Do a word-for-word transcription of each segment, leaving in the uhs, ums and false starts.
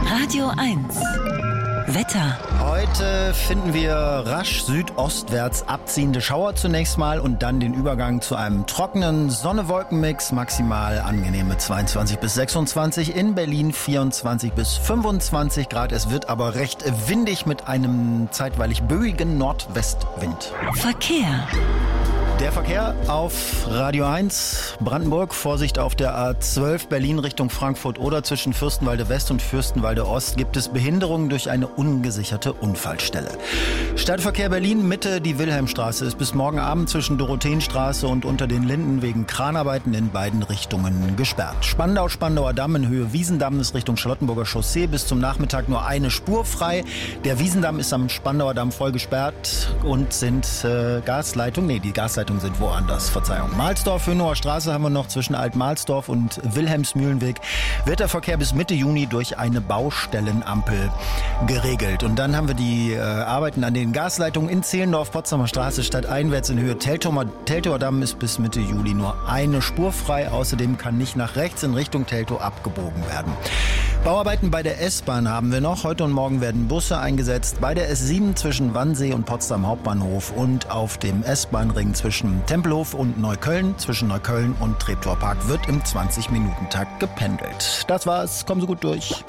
Radio eins. Wetter. Heute finden wir rasch südostwärts abziehende Schauer zunächst mal und dann den Übergang zu einem trockenen Sonne-Wolken-Mix. Maximal angenehme zweiundzwanzig bis sechsundzwanzig, in Berlin vierundzwanzig bis fünfundzwanzig Grad. Es wird aber recht windig mit einem zeitweilig böigen Nordwestwind. Verkehr. Der Verkehr auf Radio eins, Brandenburg, Vorsicht auf der A zwölf, Berlin Richtung Frankfurt oder zwischen Fürstenwalde West und Fürstenwalde Ost gibt es Behinderungen durch eine ungesicherte Unfallstelle. Stadtverkehr Berlin Mitte, die Wilhelmstraße ist bis morgen Abend zwischen Dorotheenstraße und unter den Linden wegen Kranarbeiten in beiden Richtungen gesperrt. Spandau, Spandauer Damm in Höhe Wiesendamm ist Richtung Charlottenburger Chaussee bis zum Nachmittag nur eine Spur frei. Der Wiesendamm ist am Spandauer Damm voll gesperrt und sind äh, Gasleitungen, nee, die Gasleitungen sind woanders, Verzeihung. Mahlsdorf, Hönower Straße haben wir noch zwischen Alt-Mahlsdorf und Wilhelmsmühlenweg. Wird der Verkehr bis Mitte Juni durch eine Baustellenampel geregelt. Und dann haben wir die äh, Arbeiten an den Gasleitungen in Zehlendorf, Potsdamer Straße, stadteinwärts in Höhe Teltower, Teltower Damm ist bis Mitte Juli nur eine Spur frei. Außerdem kann nicht nach rechts in Richtung Teltow abgebogen werden. Bauarbeiten bei der S-Bahn haben wir noch. Heute und morgen werden Busse eingesetzt. Bei der S sieben zwischen Wannsee und Potsdam Hauptbahnhof und auf dem S-Bahn-Ring zwischen Tempelhof und Neukölln, zwischen Neukölln und Treptower Park wird im zwanzig-Minuten-Takt gependelt. Das war's. Kommen Sie gut durch.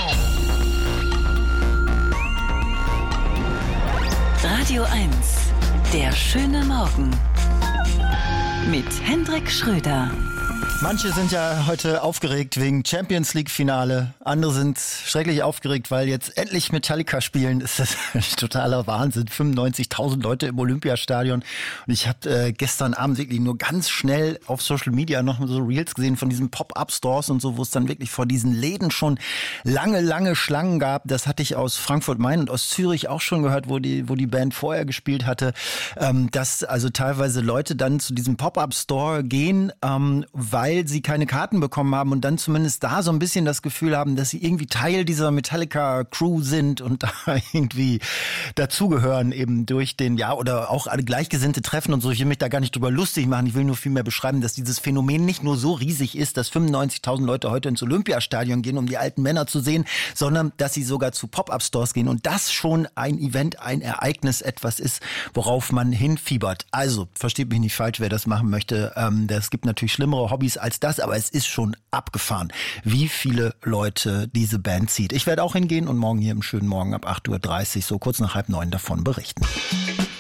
Radio eins. Der schöne Morgen. Mit Hendrik Schröder. Manche sind ja heute aufgeregt wegen Champions-League-Finale. Andere sind schrecklich aufgeregt, weil jetzt endlich Metallica spielen. Das ist totaler Wahnsinn. fünfundneunzigtausend Leute im Olympiastadion. Und ich habe äh, gestern Abend wirklich nur ganz schnell auf Social Media noch so Reels gesehen von diesen Pop-Up-Stores und so, wo es dann wirklich vor diesen Läden schon lange, lange Schlangen gab. Das hatte ich aus Frankfurt-Main und aus Zürich auch schon gehört, wo die, wo die Band vorher gespielt hatte. Ähm, dass also teilweise Leute dann zu diesem Pop-Up-Store gehen, ähm, weil weil sie keine Karten bekommen haben und dann zumindest da so ein bisschen das Gefühl haben, dass sie irgendwie Teil dieser Metallica-Crew sind und da irgendwie dazugehören eben durch den, ja, oder auch alle gleichgesinnte Treffen und so. Ich will mich da gar nicht drüber lustig machen. Ich will nur viel mehr beschreiben, dass dieses Phänomen nicht nur so riesig ist, dass fünfundneunzigtausend Leute heute ins Olympiastadion gehen, um die alten Männer zu sehen, sondern dass sie sogar zu Pop-Up-Stores gehen und das schon ein Event, ein Ereignis, etwas ist, worauf man hinfiebert. Also, versteht mich nicht falsch, wer das machen möchte. Ähm, es gibt natürlich schlimmere Hobbys als das, aber es ist schon abgefahren, wie viele Leute diese Band zieht. Ich werde auch hingehen und morgen hier im schönen Morgen ab acht Uhr dreißig, so kurz nach halb neun davon berichten.